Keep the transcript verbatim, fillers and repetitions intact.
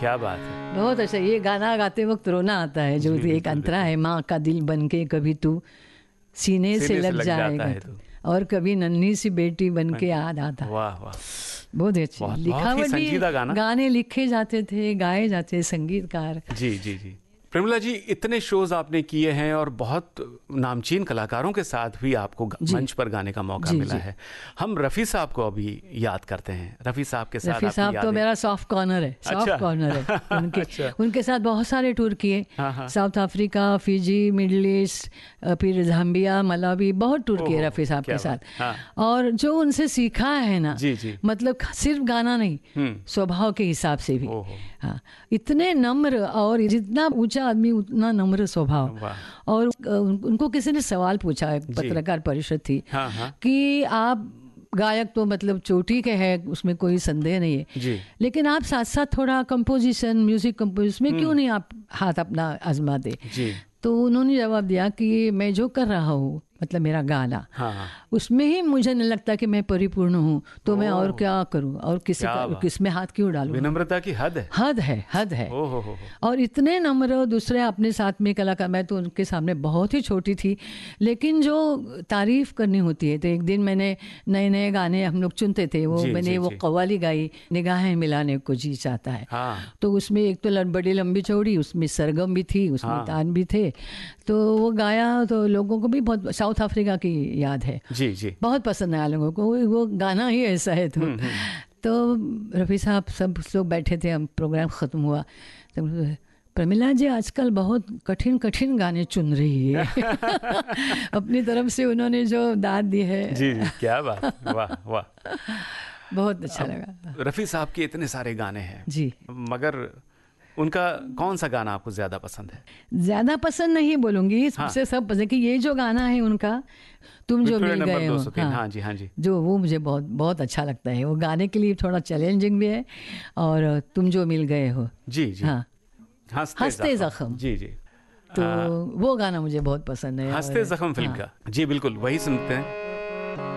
क्या बात है, बहुत अच्छा। ये गाना गाते वक्त रोना आता है, जो एक अंतरा है, माँ का दिल बन के कभी तू सीने से लग जाएगा है तू, और कभी नन्ही सी बेटी बन के याद आता है। वाह वाह, बहुत अच्छी बहुत- बहुत ही लिखावट भी, संजीदा गाना। गाने लिखे जाते थे, गाए जाते, संगीतकार। जी जी जी। प्रेमिला जी, इतने शोज आपने किए हैं और बहुत नामचीन कलाकारों के साथ भी आपको ग- जी। मंच पर गाने का मौका जी, मिला जी। है। हम रफ़ी साहब को अभी याद करते हैं। रफ़ी साहब के साथ रफ़ी आपकी साहब तो यादें- मेरा सॉफ्ट कॉर्नर है, अच्छा। सॉफ्ट कॉर्नर है उनके अच्छा। उनके साथ बहुत सारे टूर किए, हाँ, हाँ। South Africa, Fiji, middle east, अ, फिर जाम्बिया, मलावी, बहुत टूर किए ओहो, रफ़ी साहब क्या के साथ। बात, हाँ। और जो उनसे सीखा है ना, जी, जी। मतलब सिर्फ गाना नहीं, हम्म। स्वभाव के हिसाब से भी। ओहो। हाँ, इतने नम्र, और जितना ऊंचा आदमी उतना नम्र स्वभाव। वाह। और अ, उन- उनको किसी ने सवाल पूछा, एक जी। पत्रकार परिषद थी, हाँ, हाँ। कि आप गायक तो मतलब चोटी के हैं, उसमें कोई संदेह नहीं है, जी। लेकिन आप साथ साथ थोड़ा कंपोजिशन, म्यूजिक कंपोजिशन में क्यों नहीं आप हाथ अपना आजमा दे। जी। तो उन्होंने जवाब दिया कि मैं जो कर रहा हूँ, मतलब मेरा गाना, हाँ, हाँ। उसमें ही मुझे नहीं लगता कि मैं परिपूर्ण हूँ, तो मैं और क्या करूँ, और किसी क्या का बात। किस में हाथ क्यों डालूँ। विनम्रता की हद है। हद है, हद है। ओ हो हो हो। और इतने नम्र, दूसरे अपने साथ में कलाकार, मैं तो उनके सामने बहुत ही छोटी थी, लेकिन जो तारीफ करनी होती है, तो एक दिन मैंने नए नए गाने हम लोग चुनते थे, वो जी, मैंने जी, वो जी। कव्वाली गाई, निगाहें मिलाने को जी चाहता है। हाँ। तो उसमें एक तो ल- बड़ी लंबी चौड़ी, उसमें सरगम भी थी, उसमें हाँ। तान भी थे, तो वो गाया, तो लोगों को भी बहुत, साउथ अफ्रीका की याद है, जी जी। बहुत पसंद आया लोगों को, वो वो गाना ही ऐसा है। तो तो रफ़ी साहब, सब लोग बैठे थे, हम प्रोग्राम ख़त्म हुआ, तो प्रमिला जी आजकल बहुत कठिन कठिन गाने चुन रही है अपनी तरफ से उन्होंने जो दाद दी है। जी जी, क्या बात, वाह वाह। बहुत अच्छा लगा। रफ़ी साहब के इतने सारे गाने हैं जी, मगर उनका कौन सा गाना आपको ज़्यादा पसंद है? ज़्यादा पसंद नहीं बोलूँगी, हाँ। सबसे सब पसंद, कि ये जो गाना है उनका, तुम जो विक्टोरिया मिल नंबर गए दो हो, सौ तीन, हाँ जी हाँ जी। जो वो मुझे बहुत बहुत अच्छा लगता है। वो गाने के लिए थोड़ा चैलेंजिंग भी है, और तुम जो मिल गए हो, जी जी। हाँ, हंसते हंसते जख्म। जख्म। जी जी। तो वो गाना मुझे बहुत पसंद है। हंसते और- जख्म फिल्म हाँ। का। जी बिल्कुल, वही सुनते हैं।